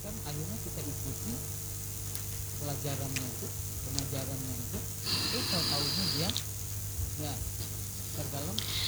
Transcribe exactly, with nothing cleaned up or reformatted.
kan akhirnya kita ikuti pelajarannya itu, pengajarannya itu, eh tahu-tahunya dia ya terdalam